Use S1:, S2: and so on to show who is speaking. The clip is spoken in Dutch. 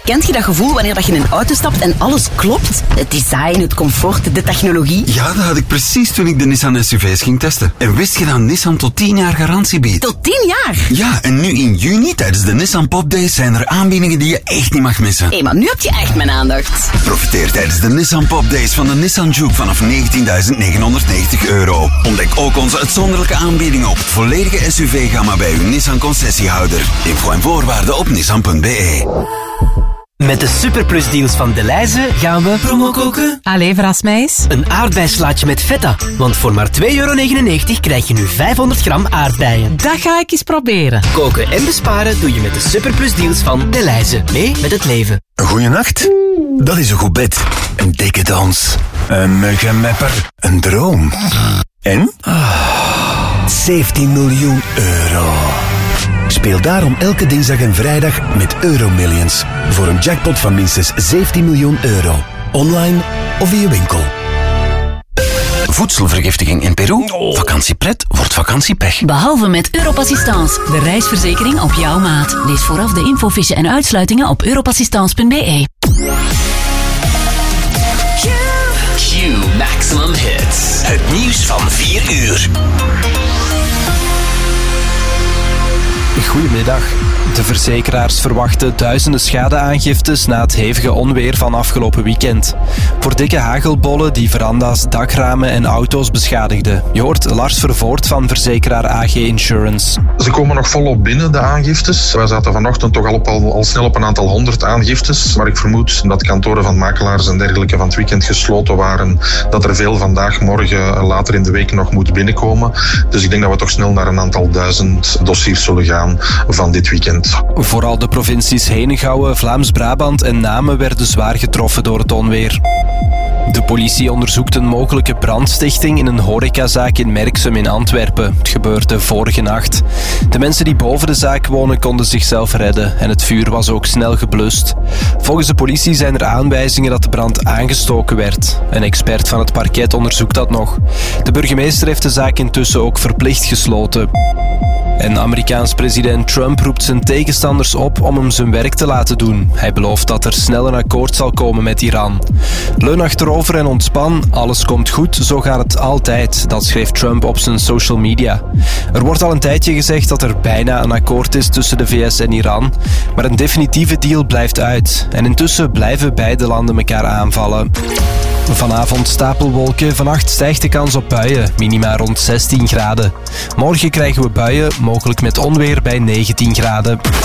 S1: Kent je dat gevoel wanneer dat je in een auto stapt en alles klopt? Het design, het comfort, de technologie.
S2: Ja, dat had ik precies toen ik de Nissan SUV's ging testen. En wist je dat Nissan tot 10 jaar garantie biedt?
S1: Tot 10 jaar?
S2: Ja, en nu in juni tijdens de Nissan Pop Days zijn er aanbiedingen die je echt niet mag missen.
S1: Hé, maar nu heb je echt mijn aandacht.
S2: Profiteer tijdens de Nissan Pop Days van de Nissan Juke vanaf €19.990. Ontdek ook onze uitzonderlijke aanbiedingen op het volledige SUV-gamma bij uw Nissan concessiehouder. Info en voorwaarden op nissan.be.
S3: Met de Superplus-deals van Delhaize gaan we promo koken.
S4: Allee, verras mij eens.
S3: Een aardbeislaatje met feta. Want voor maar €2,99 krijg je nu 500 gram aardbeien.
S4: Dat ga ik eens proberen.
S3: Koken en besparen doe je met de Superplus-deals van Delhaize. Mee met het leven.
S5: Een goeie nacht? Dat is een goed bed. Een dikke dans. Een muggenmepper. Een droom. En? 17 miljoen euro. Speel daarom elke dinsdag en vrijdag met Euromillions. Voor een jackpot van minstens 17 miljoen euro. Online of in je winkel.
S2: Voedselvergiftiging in Peru? Vakantiepret wordt vakantiepech.
S6: Behalve met Europassistance, de reisverzekering op jouw maat. Lees vooraf de infofiche en uitsluitingen op europassistance.be.
S3: Q Maximum Hits. Het nieuws van 4 uur.
S7: Goedemiddag. De verzekeraars verwachten duizenden schadeaangiftes na het hevige onweer van afgelopen weekend. Voor dikke hagelbollen die veranda's, dakramen en auto's beschadigden. Je hoort Lars Vervoort van verzekeraar AG Insurance.
S8: Ze komen nog volop binnen, de aangiftes. Wij zaten vanochtend toch al snel op een aantal 100 aangiftes. Maar ik vermoed dat kantoren van makelaars en dergelijke van het weekend gesloten waren. Dat er veel vandaag, morgen, later in de week nog moet binnenkomen. Dus ik denk dat we toch snel naar een aantal duizend dossiers zullen gaan van dit weekend.
S7: Vooral de provincies Henegouwen, Vlaams-Brabant en Namen werden zwaar getroffen door het onweer. De politie onderzoekt een mogelijke brandstichting in een horecazaak in Merksem in Antwerpen. Het gebeurde vorige nacht. De mensen die boven de zaak wonen konden zichzelf redden en het vuur was ook snel geblust. Volgens de politie zijn er aanwijzingen dat de brand aangestoken werd. Een expert van het parket onderzoekt dat nog. De burgemeester heeft de zaak intussen ook verplicht gesloten. En Amerikaans president Trump roept zijn tegenstanders op om hem zijn werk te laten doen. Hij belooft dat er snel een akkoord zal komen met Iran. Leun achterover en ontspan, alles komt goed, zo gaat het altijd. Dat schreef Trump op zijn social media. Er wordt al een tijdje gezegd dat er bijna een akkoord is tussen de VS en Iran. Maar een definitieve deal blijft uit. En intussen blijven beide landen elkaar aanvallen. Vanavond stapelwolken, vannacht stijgt de kans op buien, minima rond 16 graden. Morgen krijgen we buien, mogelijk met onweer bij 19 graden.